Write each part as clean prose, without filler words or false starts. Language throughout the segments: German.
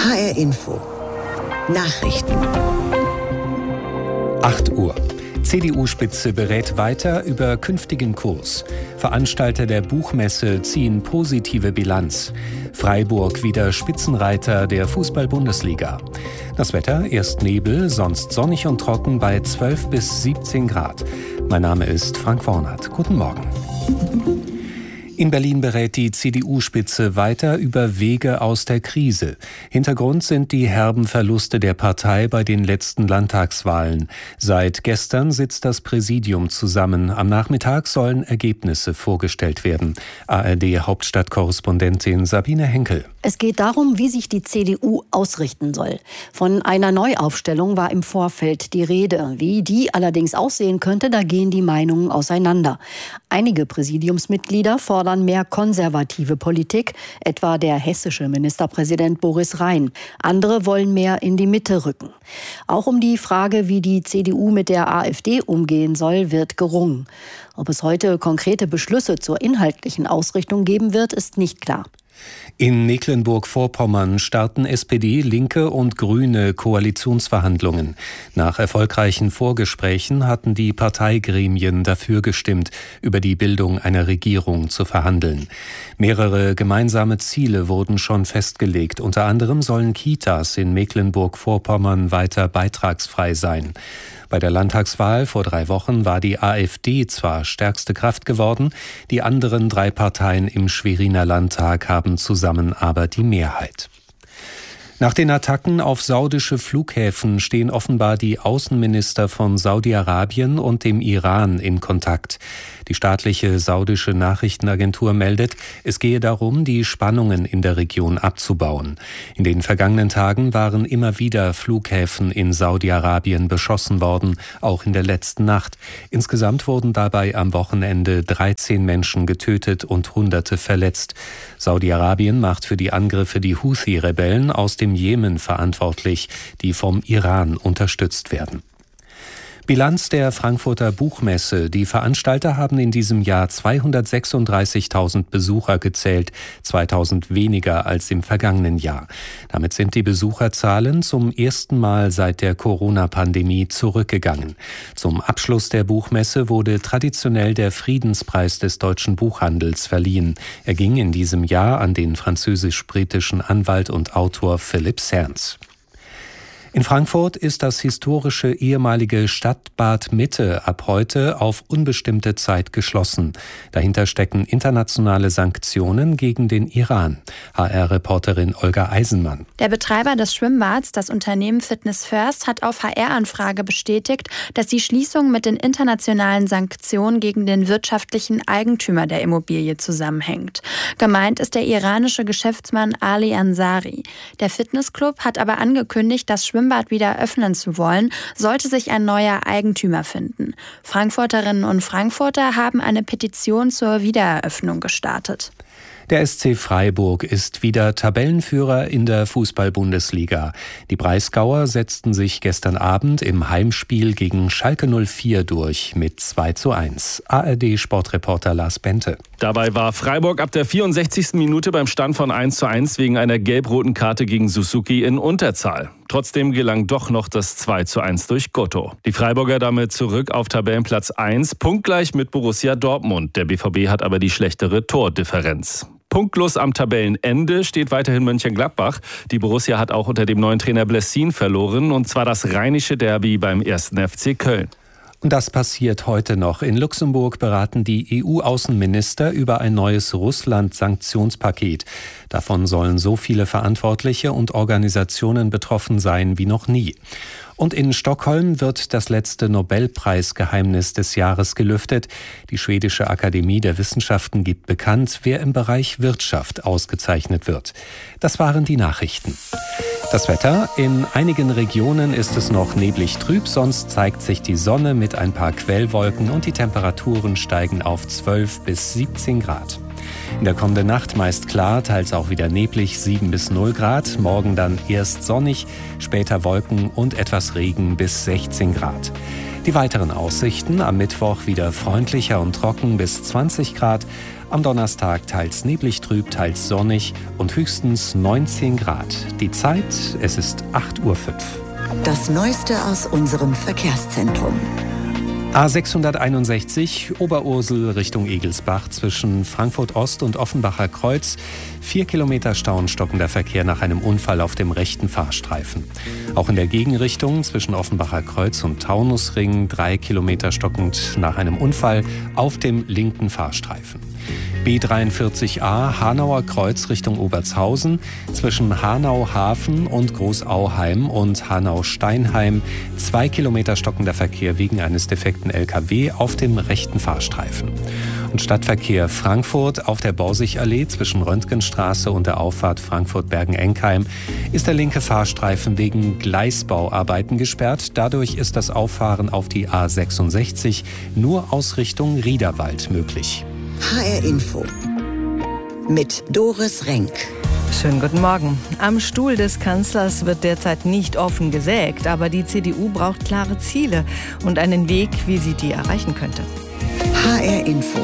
HR Info. Nachrichten. 8 Uhr. CDU-Spitze berät weiter über künftigen Kurs. Veranstalter der Buchmesse ziehen positive Bilanz. Freiburg wieder Spitzenreiter der Fußball-Bundesliga. Das Wetter, erst Nebel, sonst sonnig und trocken bei 12 bis 17 Grad. Mein Name ist Frank Wornert. Guten Morgen. In Berlin berät die CDU-Spitze weiter über Wege aus der Krise. Hintergrund sind die herben Verluste der Partei bei den letzten Landtagswahlen. Seit gestern sitzt das Präsidium zusammen. Am Nachmittag sollen Ergebnisse vorgestellt werden. ARD-Hauptstadtkorrespondentin Sabine Henkel. Es geht darum, wie sich die CDU ausrichten soll. Von einer Neuaufstellung war im Vorfeld die Rede. Wie die allerdings aussehen könnte, da gehen die Meinungen auseinander. Einige Präsidiumsmitglieder fordern mehr konservative Politik, etwa der hessische Ministerpräsident Boris Rhein. Andere wollen mehr in die Mitte rücken. Auch um die Frage, wie die CDU mit der AfD umgehen soll, wird gerungen. Ob es heute konkrete Beschlüsse zur inhaltlichen Ausrichtung geben wird, ist nicht klar. In Mecklenburg-Vorpommern starten SPD, Linke und Grüne Koalitionsverhandlungen. Nach erfolgreichen Vorgesprächen hatten die Parteigremien dafür gestimmt, über die Bildung einer Regierung zu verhandeln. Mehrere gemeinsame Ziele wurden schon festgelegt. Unter anderem sollen Kitas in Mecklenburg-Vorpommern weiter beitragsfrei sein. Bei der Landtagswahl vor 3 Wochen war die AfD zwar stärkste Kraft geworden, die anderen 3 Parteien im Schweriner Landtag haben zusammen aber die Mehrheit. Nach den Attacken auf saudische Flughäfen stehen offenbar die Außenminister von Saudi-Arabien und dem Iran in Kontakt. Die staatliche saudische Nachrichtenagentur meldet, es gehe darum, die Spannungen in der Region abzubauen. In den vergangenen Tagen waren immer wieder Flughäfen in Saudi-Arabien beschossen worden, auch in der letzten Nacht. Insgesamt wurden dabei am Wochenende 13 Menschen getötet und Hunderte verletzt. Saudi-Arabien macht für die Angriffe die Houthi-Rebellen aus dem Jemen verantwortlich, die vom Iran unterstützt werden. Bilanz der Frankfurter Buchmesse. Die Veranstalter haben in diesem Jahr 236.000 Besucher gezählt, 2.000 weniger als im vergangenen Jahr. Damit sind die Besucherzahlen zum ersten Mal seit der Corona-Pandemie zurückgegangen. Zum Abschluss der Buchmesse wurde traditionell der Friedenspreis des deutschen Buchhandels verliehen. Er ging in diesem Jahr an den französisch-britischen Anwalt und Autor Philippe Sands. In Frankfurt ist das historische ehemalige Stadtbad Mitte ab heute auf unbestimmte Zeit geschlossen. Dahinter stecken internationale Sanktionen gegen den Iran. HR-Reporterin Olga Eisenmann. Der Betreiber des Schwimmbads, das Unternehmen Fitness First, hat auf HR-Anfrage bestätigt, dass die Schließung mit den internationalen Sanktionen gegen den wirtschaftlichen Eigentümer der Immobilie zusammenhängt. Gemeint ist der iranische Geschäftsmann Ali Ansari. Der Fitnessclub hat aber angekündigt, das Schwimmbad wieder öffnen zu wollen, sollte sich ein neuer Eigentümer finden. Frankfurterinnen und Frankfurter haben eine Petition zur Wiedereröffnung gestartet. Der SC Freiburg ist wieder Tabellenführer in der Fußball-Bundesliga. Die Breisgauer setzten sich gestern Abend im Heimspiel gegen Schalke 04 durch mit 2:1. ARD-Sportreporter Lars Bente. Dabei war Freiburg ab der 64. Minute beim Stand von 1:1 wegen einer gelb-roten Karte gegen Suzuki in Unterzahl. Trotzdem gelang doch noch das 2:1 durch Gotto. Die Freiburger damit zurück auf Tabellenplatz 1, punktgleich mit Borussia Dortmund. Der BVB hat aber die schlechtere Tordifferenz. Punktlos am Tabellenende steht weiterhin Mönchengladbach. Die Borussia hat auch unter dem neuen Trainer Blessin verloren, und zwar das rheinische Derby beim 1. FC Köln. Und das passiert heute noch. In Luxemburg beraten die EU-Außenminister über ein neues Russland-Sanktionspaket. Davon sollen so viele Verantwortliche und Organisationen betroffen sein wie noch nie. Und in Stockholm wird das letzte Nobelpreisgeheimnis des Jahres gelüftet. Die Schwedische Akademie der Wissenschaften gibt bekannt, wer im Bereich Wirtschaft ausgezeichnet wird. Das waren die Nachrichten. Das Wetter: In einigen Regionen ist es noch neblig trüb, sonst zeigt sich die Sonne mit ein paar Quellwolken und die Temperaturen steigen auf 12 bis 17 Grad. In der kommenden Nacht meist klar, teils auch wieder neblig, 7 bis 0 Grad. Morgen dann erst sonnig, später Wolken und etwas Regen bis 16 Grad. Die weiteren Aussichten: am Mittwoch wieder freundlicher und trocken bis 20 Grad. Am Donnerstag teils neblig trüb, teils sonnig und höchstens 19 Grad. Die Zeit, es ist 8:05 Uhr. Das Neueste aus unserem Verkehrszentrum. A661 Oberursel Richtung Egelsbach zwischen Frankfurt Ost und Offenbacher Kreuz. 4 Kilometer Stau und stockender Verkehr nach einem Unfall auf dem rechten Fahrstreifen. Auch in der Gegenrichtung zwischen Offenbacher Kreuz und Taunusring 3 Kilometer stockend nach einem Unfall auf dem linken Fahrstreifen. B43a Hanauer Kreuz Richtung Obertshausen zwischen Hanau-Hafen und Großauheim und Hanau-Steinheim 2 Kilometer stockender Verkehr wegen eines defekten LKW auf dem rechten Fahrstreifen. Und Stadtverkehr Frankfurt auf der Borsig-Allee zwischen Röntgenstraße und der Auffahrt Frankfurt-Bergen-Enkheim ist der linke Fahrstreifen wegen Gleisbauarbeiten gesperrt. Dadurch ist das Auffahren auf die A66 nur aus Richtung Riederwald möglich. HR Info mit Doris Renk. Schönen guten Morgen. Am Stuhl des Kanzlers wird derzeit nicht offen gesägt, aber die CDU braucht klare Ziele und einen Weg, wie sie die erreichen könnte. HR Info,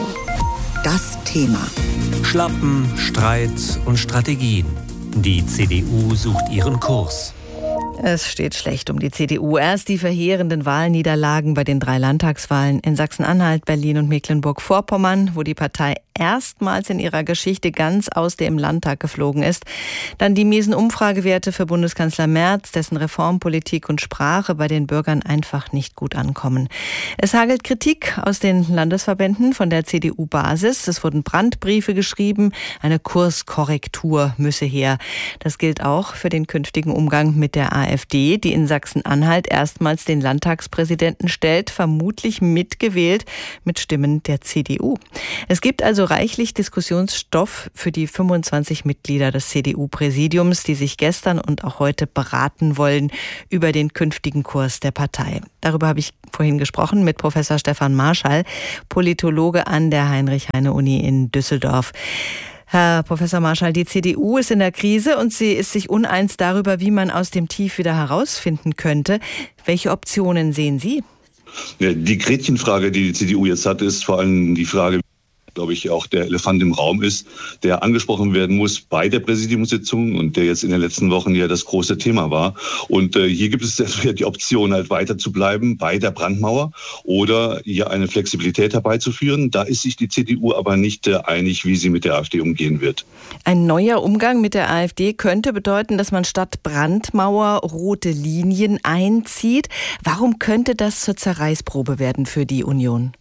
das Thema. Schlappen, Streit und Strategien. Die CDU sucht ihren Kurs. Es steht schlecht um die CDU. Erst die verheerenden Wahlniederlagen bei den 3 Landtagswahlen in Sachsen-Anhalt, Berlin und Mecklenburg-Vorpommern, wo die Partei erstmals in ihrer Geschichte ganz aus dem Landtag geflogen ist. Dann die miesen Umfragewerte für Bundeskanzler Merz, dessen Reformpolitik und Sprache bei den Bürgern einfach nicht gut ankommen. Es hagelt Kritik aus den Landesverbänden von der CDU-Basis. Es wurden Brandbriefe geschrieben, eine Kurskorrektur müsse her. Das gilt auch für den künftigen Umgang mit der AfD, die in Sachsen-Anhalt erstmals den Landtagspräsidenten stellt, vermutlich mitgewählt mit Stimmen der CDU. Es gibt also reichlich Diskussionsstoff für die 25 Mitglieder des CDU-Präsidiums, die sich gestern und auch heute beraten wollen über den künftigen Kurs der Partei. Darüber habe ich vorhin gesprochen mit Professor Stefan Marschall, Politologe an der Heinrich-Heine-Uni in Düsseldorf. Herr Professor Marschall, die CDU ist in der Krise und sie ist sich uneins darüber, wie man aus dem Tief wieder herausfinden könnte. Welche Optionen sehen Sie? Ja, die Gretchenfrage, die die CDU jetzt hat, ist vor allem die Frage, glaube ich, auch der Elefant im Raum ist, der angesprochen werden muss bei der Präsidiumssitzung und der jetzt in den letzten Wochen ja das große Thema war. Und hier gibt es entweder die Option, halt weiter zu bleiben bei der Brandmauer oder hier eine Flexibilität herbeizuführen. Da ist sich die CDU aber nicht einig, wie sie mit der AfD umgehen wird. Ein neuer Umgang mit der AfD könnte bedeuten, dass man statt Brandmauer rote Linien einzieht. Warum könnte das zur Zerreißprobe werden für die Union?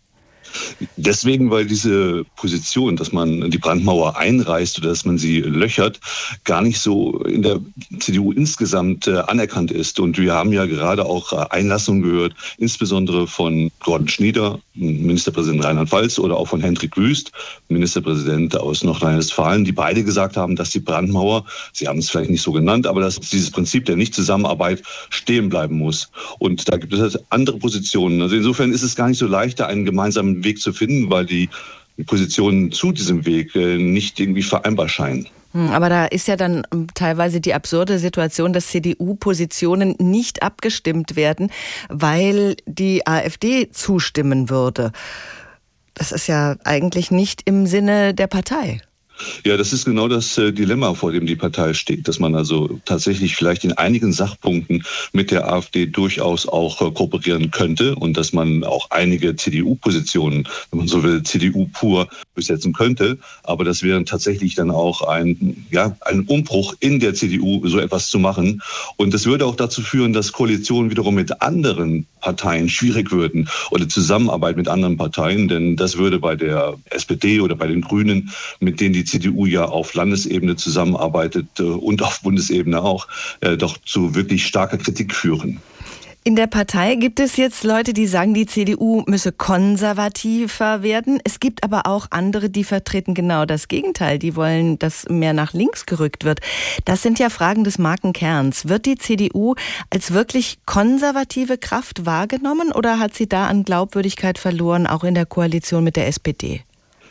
Deswegen, weil diese Position, dass man die Brandmauer einreißt oder dass man sie löchert, gar nicht so in der CDU insgesamt anerkannt ist. Und wir haben ja gerade auch Einlassungen gehört, insbesondere von Gordon Schnieder, Ministerpräsident Rheinland-Pfalz, oder auch von Hendrik Wüst, Ministerpräsident aus Nordrhein-Westfalen, die beide gesagt haben, dass die Brandmauer, sie haben es vielleicht nicht so genannt, aber dass dieses Prinzip der Nichtzusammenarbeit stehen bleiben muss. Und da gibt es andere Positionen. Also insofern ist es gar nicht so leicht, da einen gemeinsamen Weg zu finden, weil die Positionen zu diesem Weg nicht irgendwie vereinbar scheinen. Aber da ist ja dann teilweise die absurde Situation, dass CDU-Positionen nicht abgestimmt werden, weil die AfD zustimmen würde. Das ist ja eigentlich nicht im Sinne der Partei. Ja, das ist genau das Dilemma, vor dem die Partei steht, dass man also tatsächlich vielleicht in einigen Sachpunkten mit der AfD durchaus auch kooperieren könnte und dass man auch einige CDU-Positionen, wenn man so will, CDU pur durchsetzen könnte. Aber das wäre tatsächlich dann auch ein Umbruch in der CDU, so etwas zu machen. Und das würde auch dazu führen, dass Koalitionen wiederum mit anderen Parteien schwierig würden oder Zusammenarbeit mit anderen Parteien, denn das würde bei der SPD oder bei den Grünen, mit denen die CDU ja auf Landesebene zusammenarbeitet und auf Bundesebene auch, doch zu wirklich starker Kritik führen. In der Partei gibt es jetzt Leute, die sagen, die CDU müsse konservativer werden. Es gibt aber auch andere, die vertreten genau das Gegenteil. Die wollen, dass mehr nach links gerückt wird. Das sind ja Fragen des Markenkerns. Wird die CDU als wirklich konservative Kraft wahrgenommen oder hat sie da an Glaubwürdigkeit verloren, auch in der Koalition mit der SPD?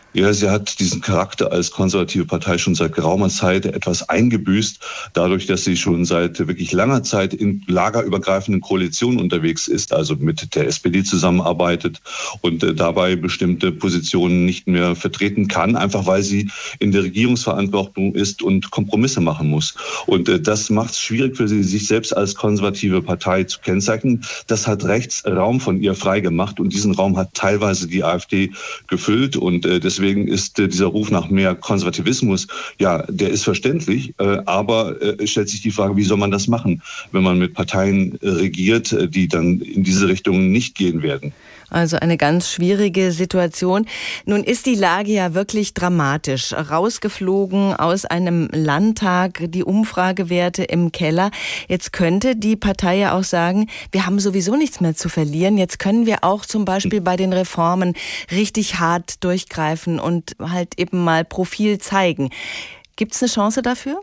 Ja, sie hat diesen Charakter als konservative Partei schon seit geraumer Zeit etwas eingebüßt, dadurch, dass sie schon seit wirklich langer Zeit in lagerübergreifenden Koalitionen unterwegs ist, also mit der SPD zusammenarbeitet und dabei bestimmte Positionen nicht mehr vertreten kann, einfach weil sie in der Regierungsverantwortung ist und Kompromisse machen muss. Und das macht es schwierig für sie, sich selbst als konservative Partei zu kennzeichnen. Das hat rechts Raum von ihr freigemacht und diesen Raum hat teilweise die AfD gefüllt und deswegen ist dieser Ruf nach mehr Konservativismus, ja, der ist verständlich, aber es stellt sich die Frage, wie soll man das machen, wenn man mit Parteien regiert, die dann in diese Richtung nicht gehen werden. Also eine ganz schwierige Situation. Nun ist die Lage ja wirklich dramatisch. Rausgeflogen aus einem Landtag, die Umfragewerte im Keller. Jetzt könnte die Partei ja auch sagen, wir haben sowieso nichts mehr zu verlieren. Jetzt können wir auch zum Beispiel bei den Reformen richtig hart durchgreifen und halt eben mal Profil zeigen. Gibt es eine Chance dafür?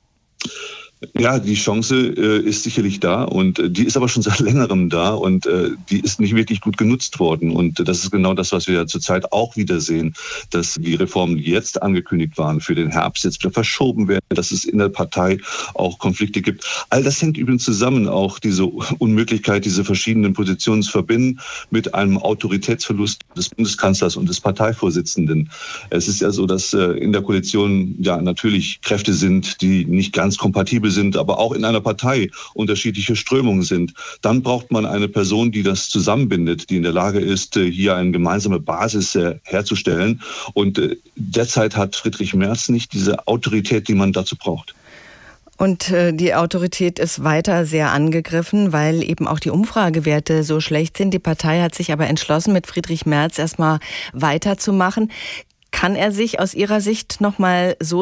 Ja, die Chance ist sicherlich da und die ist aber schon seit längerem da und die ist nicht wirklich gut genutzt worden. Und das ist genau das, was wir ja zurzeit auch wieder sehen, dass die Reformen, die jetzt angekündigt waren für den Herbst, jetzt wieder verschoben werden, dass es in der Partei auch Konflikte gibt. All das hängt übrigens zusammen, auch diese Unmöglichkeit, diese verschiedenen Positionen zu verbinden mit einem Autoritätsverlust des Bundeskanzlers und des Parteivorsitzenden. Es ist ja so, dass in der Koalition ja natürlich Kräfte sind, die nicht ganz kompatibel sind, aber auch in einer Partei unterschiedliche Strömungen sind. Dann braucht man eine Person, die das zusammenbindet, die in der Lage ist, hier eine gemeinsame Basis herzustellen. Und derzeit hat Friedrich Merz nicht diese Autorität, die man dazu braucht. Und die Autorität ist weiter sehr angegriffen, weil eben auch die Umfragewerte so schlecht sind. Die Partei hat sich aber entschlossen, mit Friedrich Merz erstmal weiterzumachen. Kann er sich aus Ihrer Sicht nochmal so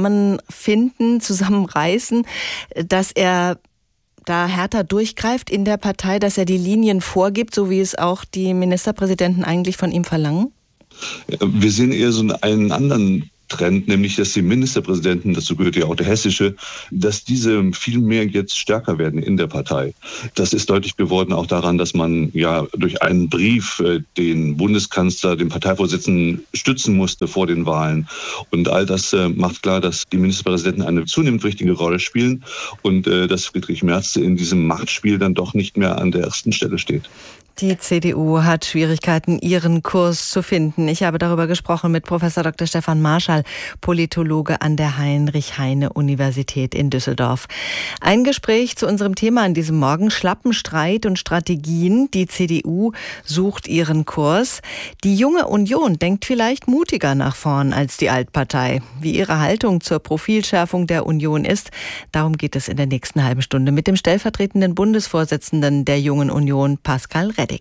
zusammenreißen, dass er da härter durchgreift in der Partei, dass er die Linien vorgibt, so wie es auch die Ministerpräsidenten eigentlich von ihm verlangen? Wir sehen eher so einen anderen Trend, nämlich dass die Ministerpräsidenten, dazu gehört ja auch der hessische, dass diese viel mehr jetzt stärker werden in der Partei. Das ist deutlich geworden auch daran, dass man ja durch einen Brief den Bundeskanzler, den Parteivorsitzenden stützen musste vor den Wahlen. Und all das macht klar, dass die Ministerpräsidenten eine zunehmend wichtige Rolle spielen und dass Friedrich Merz in diesem Machtspiel dann doch nicht mehr an der ersten Stelle steht. Die CDU hat Schwierigkeiten, ihren Kurs zu finden. Ich habe darüber gesprochen mit Professor Dr. Stefan Marschall, Politologe an der Heinrich-Heine-Universität in Düsseldorf. Ein Gespräch zu unserem Thema an diesem Morgen: Schlappen Streit und Strategien. Die CDU sucht ihren Kurs. Die junge Union denkt vielleicht mutiger nach vorn als die Altpartei. Wie ihre Haltung zur Profilschärfung der Union ist, darum geht es in der nächsten halben Stunde mit dem stellvertretenden Bundesvorsitzenden der Jungen Union, Pascal Reddig.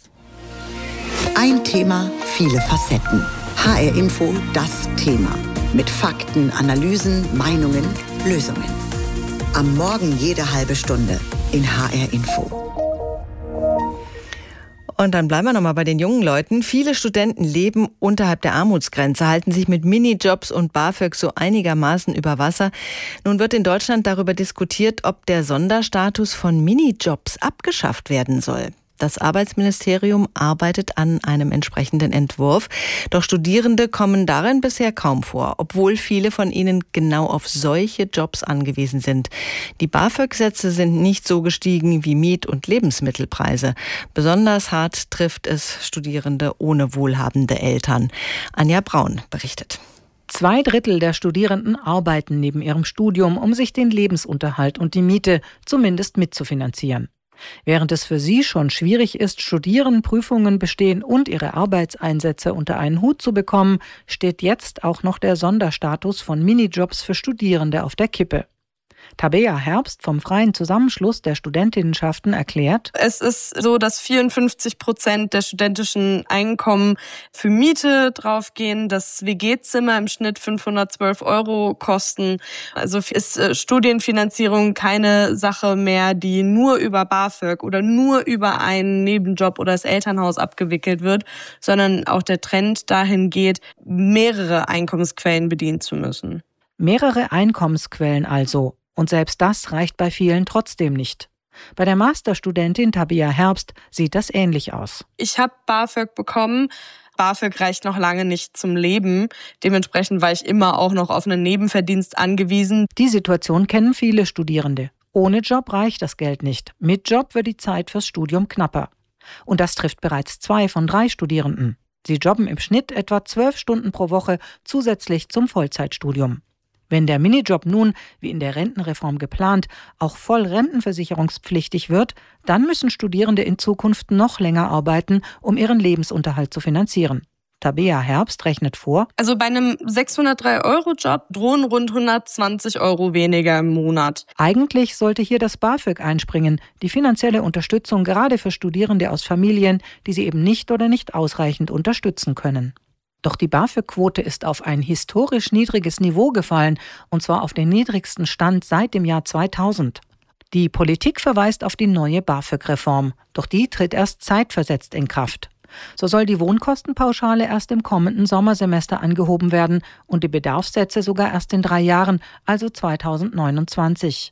Ein Thema, viele Facetten. HR Info, das Thema. Mit Fakten, Analysen, Meinungen, Lösungen. Am Morgen jede halbe Stunde in HR Info. Und dann bleiben wir nochmal bei den jungen Leuten. Viele Studenten leben unterhalb der Armutsgrenze, halten sich mit Minijobs und BAföG so einigermaßen über Wasser. Nun wird in Deutschland darüber diskutiert, ob der Sonderstatus von Minijobs abgeschafft werden soll. Das Arbeitsministerium arbeitet an einem entsprechenden Entwurf. Doch Studierende kommen darin bisher kaum vor, obwohl viele von ihnen genau auf solche Jobs angewiesen sind. Die BAföG-Sätze sind nicht so gestiegen wie Miet- und Lebensmittelpreise. Besonders hart trifft es Studierende ohne wohlhabende Eltern. Anja Braun berichtet. 2/3 der Studierenden arbeiten neben ihrem Studium, um sich den Lebensunterhalt und die Miete zumindest mitzufinanzieren. Während es für sie schon schwierig ist, studieren, Prüfungen bestehen und ihre Arbeitseinsätze unter einen Hut zu bekommen, steht jetzt auch noch der Sonderstatus von Minijobs für Studierende auf der Kippe. Tabea Herbst vom Freien Zusammenschluss der Studentinnenschaften erklärt: Es ist so, dass 54% der studentischen Einkommen für Miete draufgehen, dass WG-Zimmer im Schnitt 512 € kosten. Also ist Studienfinanzierung keine Sache mehr, die nur über BAföG oder nur über einen Nebenjob oder das Elternhaus abgewickelt wird, sondern auch der Trend dahin geht, mehrere Einkommensquellen bedienen zu müssen. Mehrere Einkommensquellen also. Und selbst das reicht bei vielen trotzdem nicht. Bei der Masterstudentin Tabea Herbst sieht das ähnlich aus. Ich habe BAföG bekommen, BAföG reicht noch lange nicht zum Leben. Dementsprechend war ich immer auch noch auf einen Nebenverdienst angewiesen. Die Situation kennen viele Studierende. Ohne Job reicht das Geld nicht. Mit Job wird die Zeit fürs Studium knapper. Und das trifft bereits 2 von 3 Studierenden. Sie jobben im Schnitt etwa 12 Stunden pro Woche zusätzlich zum Vollzeitstudium. Wenn der Minijob nun, wie in der Rentenreform geplant, auch voll rentenversicherungspflichtig wird, dann müssen Studierende in Zukunft noch länger arbeiten, um ihren Lebensunterhalt zu finanzieren. Tabea Herbst rechnet vor. Also bei einem 603-Euro-Job drohen rund 120 € weniger im Monat. Eigentlich sollte hier das BAföG einspringen, die finanzielle Unterstützung gerade für Studierende aus Familien, die sie eben nicht oder nicht ausreichend unterstützen können. Doch die BAföG-Quote ist auf ein historisch niedriges Niveau gefallen, und zwar auf den niedrigsten Stand seit dem Jahr 2000. Die Politik verweist auf die neue BAföG-Reform, doch die tritt erst zeitversetzt in Kraft. So soll die Wohnkostenpauschale erst im kommenden Sommersemester angehoben werden und die Bedarfssätze sogar erst in 3 Jahren, also 2029.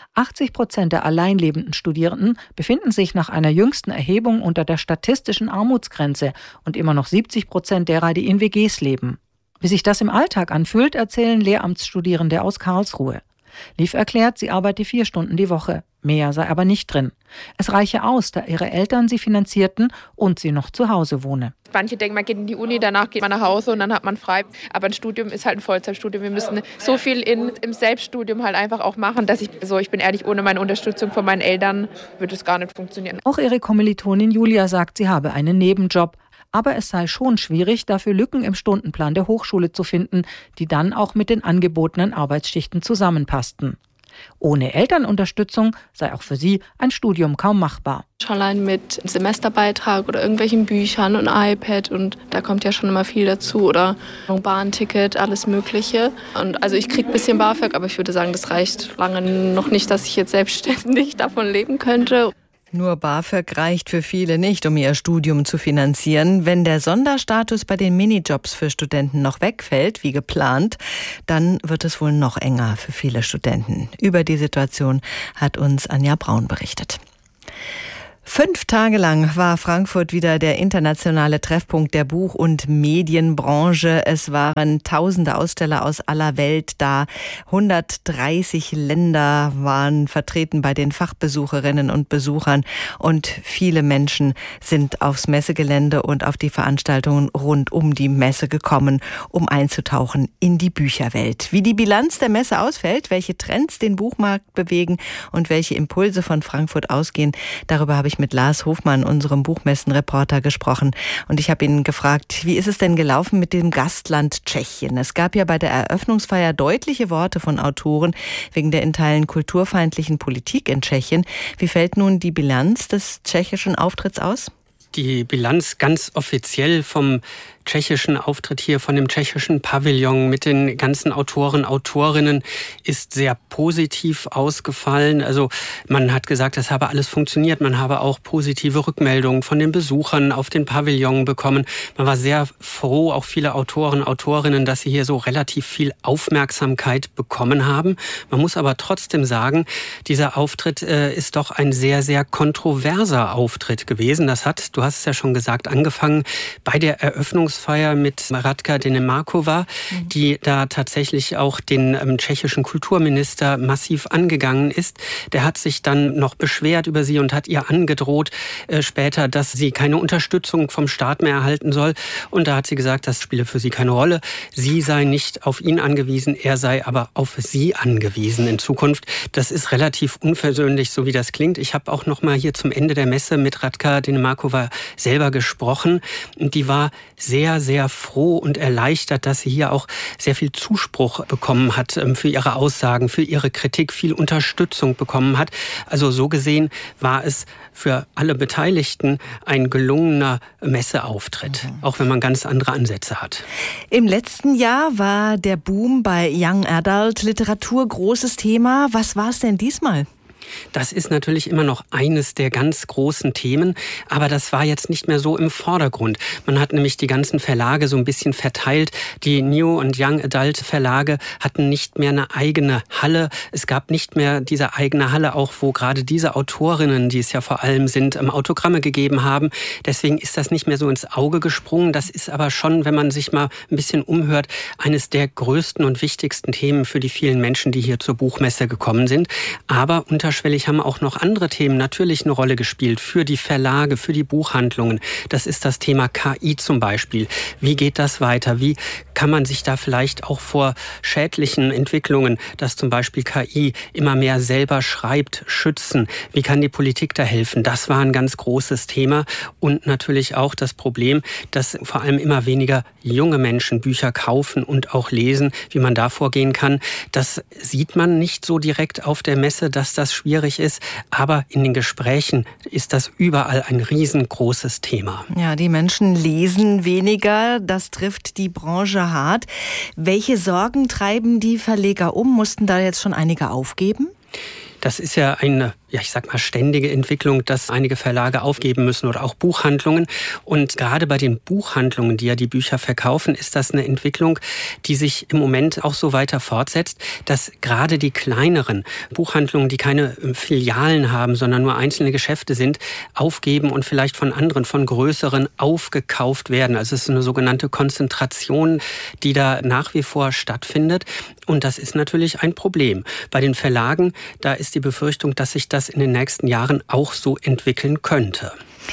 80% der alleinlebenden Studierenden befinden sich nach einer jüngsten Erhebung unter der statistischen Armutsgrenze und immer noch 70% derer, die in WGs leben. Wie sich das im Alltag anfühlt, erzählen Lehramtsstudierende aus Karlsruhe. Liv erklärt, sie arbeite 4 Stunden die Woche. Mehr sei aber nicht drin. Es reiche aus, da ihre Eltern sie finanzierten und sie noch zu Hause wohne. Manche denken, man geht in die Uni, danach geht man nach Hause und dann hat man frei. Aber ein Studium ist halt ein Vollzeitstudium. Wir müssen so viel im Selbststudium halt einfach auch machen, dass ich bin ehrlich, ohne meine Unterstützung von meinen Eltern würde es gar nicht funktionieren. Auch ihre Kommilitonin Julia sagt, sie habe einen Nebenjob. Aber es sei schon schwierig, dafür Lücken im Stundenplan der Hochschule zu finden, die dann auch mit den angebotenen Arbeitsschichten zusammenpassten. Ohne Elternunterstützung sei auch für sie ein Studium kaum machbar. Schon allein mit Semesterbeitrag oder irgendwelchen Büchern und iPad, und da kommt ja schon immer viel dazu, oder ein Bahnticket, alles Mögliche. Und also ich kriege ein bisschen BAföG, aber ich würde sagen, das reicht lange noch nicht, dass ich jetzt selbstständig davon leben könnte. Nur BAföG reicht für viele nicht, um ihr Studium zu finanzieren. Wenn der Sonderstatus bei den Minijobs für Studenten noch wegfällt, wie geplant, dann wird es wohl noch enger für viele Studenten. Über die Situation hat uns Anja Braun berichtet. 5 Tage lang war Frankfurt wieder der internationale Treffpunkt der Buch- und Medienbranche. Es waren tausende Aussteller aus aller Welt da. 130 Länder waren vertreten bei den Fachbesucherinnen und Besuchern. Und viele Menschen sind aufs Messegelände und auf die Veranstaltungen rund um die Messe gekommen, um einzutauchen in die Bücherwelt. Wie die Bilanz der Messe ausfällt, welche Trends den Buchmarkt bewegen und welche Impulse von Frankfurt ausgehen, darüber habe ich mit Lars Hofmann, unserem Buchmessenreporter, gesprochen. Und ich habe ihn gefragt, wie ist es denn gelaufen mit dem Gastland Tschechien? Es gab ja bei der Eröffnungsfeier deutliche Worte von Autoren wegen der in Teilen kulturfeindlichen Politik in Tschechien. Wie fällt nun die Bilanz des tschechischen Auftritts aus? Die Bilanz ganz offiziell vom tschechischen Auftritt hier, von dem tschechischen Pavillon mit den ganzen Autoren, Autorinnen ist sehr positiv ausgefallen. Also man hat gesagt, das habe alles funktioniert. Man habe auch positive Rückmeldungen von den Besuchern auf den Pavillon bekommen. Man war sehr froh, auch viele Autoren, Autorinnen, dass sie hier so relativ viel Aufmerksamkeit bekommen haben. Man muss aber trotzdem sagen, dieser Auftritt ist doch ein sehr, sehr kontroverser Auftritt gewesen. Das hat, du hast es ja schon gesagt, angefangen bei der Eröffnungsfeier mit Radka Denemarkova, die da tatsächlich auch den tschechischen Kulturminister massiv angegangen ist. Der hat sich dann noch beschwert über sie und hat ihr angedroht später, dass sie keine Unterstützung vom Staat mehr erhalten soll. Und da hat sie gesagt, das spiele für sie keine Rolle. Sie sei nicht auf ihn angewiesen, er sei aber auf sie angewiesen in Zukunft. Das ist relativ unversöhnlich, so wie das klingt. Ich habe auch noch mal hier zum Ende der Messe mit Radka Denemarkova selber gesprochen. Und die war sehr, sehr froh und erleichtert, dass sie hier auch sehr viel Zuspruch bekommen hat für ihre Aussagen, für ihre Kritik, viel Unterstützung bekommen hat. Also so gesehen war es für alle Beteiligten ein gelungener Messeauftritt, auch wenn man ganz andere Ansätze hat. Im letzten Jahr war der Boom bei Young Adult Literatur großes Thema. Was war es denn diesmal? Das ist natürlich immer noch eines der ganz großen Themen, aber das war jetzt nicht mehr so im Vordergrund. Man hat nämlich die ganzen Verlage so ein bisschen verteilt. Die New- und Young Adult Verlage hatten nicht mehr eine eigene Halle. Es gab nicht mehr diese eigene Halle, auch wo gerade diese Autorinnen, die es ja vor allem sind, Autogramme gegeben haben. Deswegen ist das nicht mehr so ins Auge gesprungen. Das ist aber schon, wenn man sich mal ein bisschen umhört, eines der größten und wichtigsten Themen für die vielen Menschen, die hier zur Buchmesse gekommen sind. Aber unterschwellig haben auch noch andere Themen natürlich eine Rolle gespielt für die Verlage, für die Buchhandlungen. Das ist das Thema KI zum Beispiel. Wie geht das weiter? Wie kann man sich da vielleicht auch vor schädlichen Entwicklungen, dass zum Beispiel KI immer mehr selber schreibt, schützen? Wie kann die Politik da helfen? Das war ein ganz großes Thema. Und natürlich auch das Problem, dass vor allem immer weniger junge Menschen Bücher kaufen und auch lesen, wie man da vorgehen kann. Das sieht man nicht so direkt auf der Messe, dass das schwierig ist. Aber in den Gesprächen ist das überall ein riesengroßes Thema. Ja, die Menschen lesen weniger. Das trifft die Branche hart. Welche Sorgen treiben die Verleger um? Mussten da jetzt schon einige aufgeben? Das ist ja eine, ständige Entwicklung, dass einige Verlage aufgeben müssen oder auch Buchhandlungen. Und gerade bei den Buchhandlungen, die ja die Bücher verkaufen, ist das eine Entwicklung, die sich im Moment auch so weiter fortsetzt, dass gerade die kleineren Buchhandlungen, die keine Filialen haben, sondern nur einzelne Geschäfte sind, aufgeben und vielleicht von anderen, von größeren aufgekauft werden. Also es ist eine sogenannte Konzentration, die da nach wie vor stattfindet. Und das ist natürlich ein Problem. Bei den Verlagen, da ist die Befürchtung, dass sich das in den nächsten Jahren auch so entwickeln könnte.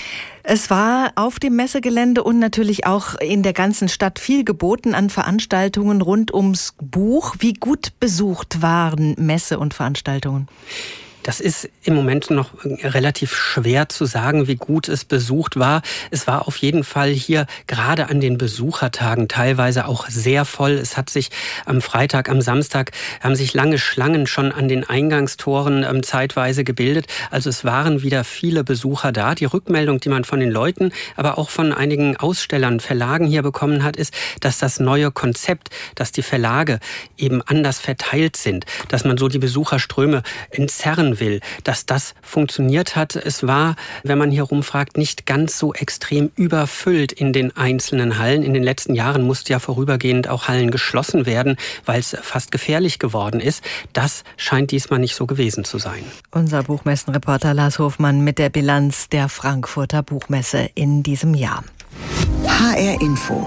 Es war auf dem Messegelände und natürlich auch in der ganzen Stadt viel geboten an Veranstaltungen rund ums Buch. Wie gut besucht waren Messe und Veranstaltungen? Das ist im Moment noch relativ schwer zu sagen, wie gut es besucht war. Es war auf jeden Fall hier gerade an den Besuchertagen teilweise auch sehr voll. Es hat sich am Freitag, am Samstag haben sich lange Schlangen schon an den Eingangstoren zeitweise gebildet. Also es waren wieder viele Besucher da. Die Rückmeldung, die man von den Leuten, aber auch von einigen Ausstellern, Verlagen hier bekommen hat, ist, dass das neue Konzept, dass die Verlage eben anders verteilt sind, dass man so die Besucherströme entzerren will, dass das funktioniert hat. Es war, wenn man hier rumfragt, nicht ganz so extrem überfüllt in den einzelnen Hallen. In den letzten Jahren mussten ja vorübergehend auch Hallen geschlossen werden, weil es fast gefährlich geworden ist. Das scheint diesmal nicht so gewesen zu sein. Unser Buchmessenreporter Lars Hofmann mit der Bilanz der Frankfurter Buchmesse in diesem Jahr. HR Info.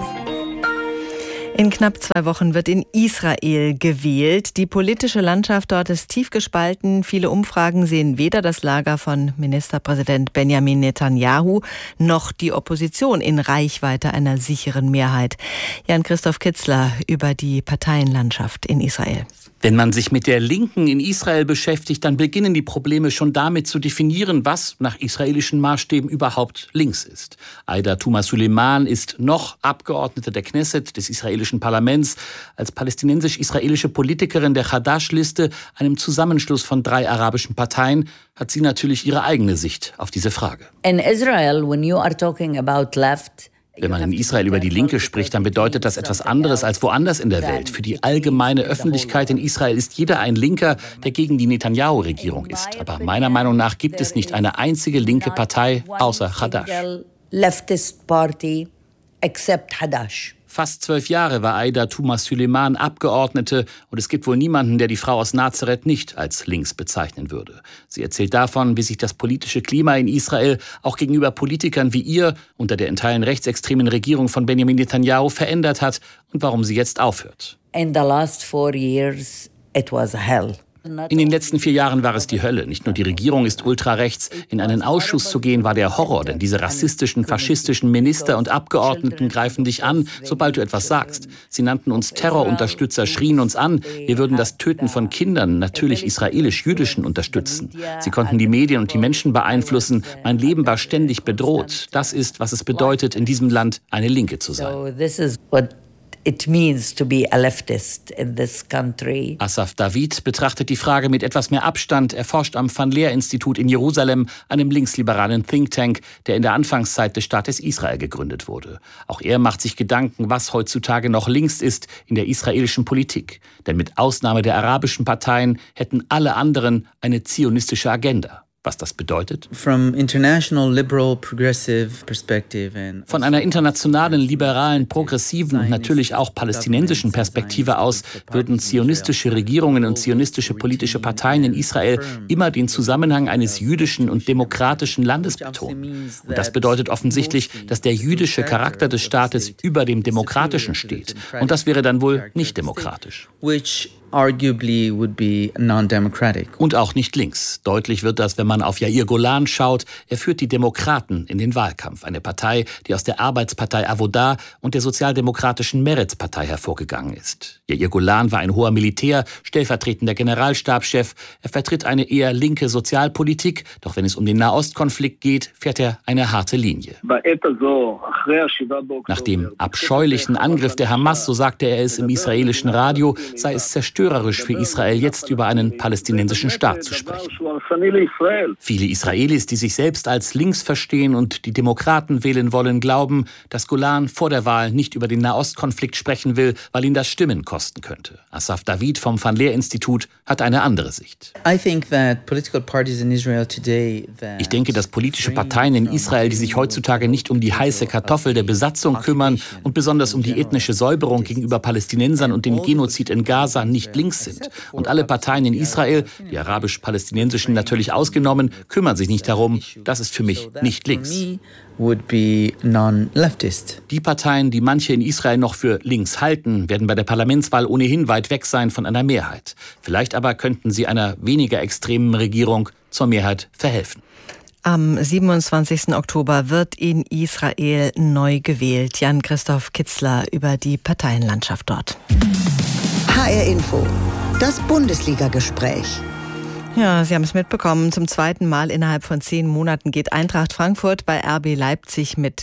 In knapp 2 Wochen wird in Israel gewählt. Die politische Landschaft dort ist tief gespalten. Viele Umfragen sehen weder das Lager von Ministerpräsident Benjamin Netanyahu noch die Opposition in Reichweite einer sicheren Mehrheit. Jan-Christoph Kitzler über die Parteienlandschaft in Israel. Wenn man sich mit der Linken in Israel beschäftigt, dann beginnen die Probleme schon damit zu definieren, was nach israelischen Maßstäben überhaupt links ist. Aida Tuma Suleiman ist noch Abgeordnete der Knesset, des israelischen Parlaments. Als palästinensisch-israelische Politikerin der Hadash-Liste, einem Zusammenschluss von 3 arabischen Parteien, hat sie natürlich ihre eigene Sicht auf diese Frage. In Israel, when you are talking about left, wenn man in Israel über die Linke spricht, dann bedeutet das etwas anderes als woanders in der Welt. Für die allgemeine Öffentlichkeit in Israel ist jeder ein Linker, der gegen die Netanyahu-Regierung ist. Aber meiner Meinung nach gibt es nicht eine einzige linke Partei außer Hadash. Fast 12 Jahre war Aida Tuma Suleiman Abgeordnete und es gibt wohl niemanden, der die Frau aus Nazareth nicht als links bezeichnen würde. Sie erzählt davon, wie sich das politische Klima in Israel auch gegenüber Politikern wie ihr unter der in Teilen rechtsextremen Regierung von Benjamin Netanyahu verändert hat und warum sie jetzt aufhört. In the last 4 years, it was hell. In den letzten 4 Jahren war es die Hölle. Nicht nur die Regierung ist ultrarechts. In einen Ausschuss zu gehen war der Horror, denn diese rassistischen, faschistischen Minister und Abgeordneten greifen dich an, sobald du etwas sagst. Sie nannten uns Terrorunterstützer, schrien uns an. Wir würden das Töten von Kindern, natürlich israelisch-jüdischen, unterstützen. Sie konnten die Medien und die Menschen beeinflussen. Mein Leben war ständig bedroht. Das ist, was es bedeutet, in diesem Land eine Linke zu sein. it means to be a leftist in this country. Asaf David betrachtet die Frage mit etwas mehr Abstand. Er forscht am Van Leer-Institut in Jerusalem, einem linksliberalen Think Tank, der in der Anfangszeit des Staates Israel gegründet wurde. Auch er macht sich Gedanken, was heutzutage noch links ist in der israelischen Politik. Denn mit Ausnahme der arabischen Parteien hätten alle anderen eine zionistische Agenda. Was das bedeutet? Von einer internationalen, liberalen, progressiven und natürlich auch palästinensischen Perspektive aus würden zionistische Regierungen und zionistische politische Parteien in Israel immer den Zusammenhang eines jüdischen und demokratischen Landes betonen. Und das bedeutet offensichtlich, dass der jüdische Charakter des Staates über dem demokratischen steht. Und das wäre dann wohl nicht demokratisch. Arguably would be non-democratic. Und auch nicht links. Deutlich wird das, wenn man auf Yair Golan schaut. Er führt die Demokraten in den Wahlkampf. Eine Partei, die aus der Arbeitspartei Avoda und der sozialdemokratischen Meretz-Partei hervorgegangen ist. Yair Golan war ein hoher Militär, stellvertretender Generalstabschef. Er vertritt eine eher linke Sozialpolitik. Doch wenn es um den Nahostkonflikt geht, fährt er eine harte Linie. Nach dem abscheulichen Angriff der Hamas, so sagte er es im israelischen Radio, sei es zerstörerisch für Israel, jetzt über einen palästinensischen Staat zu sprechen. Viele Israelis, die sich selbst als links verstehen und die Demokraten wählen wollen, glauben, dass Golan vor der Wahl nicht über den Nahostkonflikt sprechen will, weil ihn das Stimmen kosten könnte. Asaf David vom Van Leer-Institut hat eine andere Sicht. Ich denke, dass politische Parteien in Israel, die sich heutzutage nicht um die heiße Kartoffel der Besatzung kümmern und besonders um die ethnische Säuberung gegenüber Palästinensern und den Genozid in Gaza, nicht links sind. Und alle Parteien in Israel, die arabisch-palästinensischen natürlich ausgenommen, kümmern sich nicht darum. Das ist für mich nicht links. Die Parteien, die manche in Israel noch für links halten, werden bei der Parlamentswahl ohnehin weit weg sein von einer Mehrheit. Vielleicht aber könnten sie einer weniger extremen Regierung zur Mehrheit verhelfen. Am 27. Oktober wird in Israel neu gewählt. Jan-Christoph Kitzler über die Parteienlandschaft dort. HR Info, das Bundesliga-Gespräch. Ja, Sie haben es mitbekommen. Zum zweiten Mal innerhalb von 10 Monaten geht Eintracht Frankfurt bei RB Leipzig mit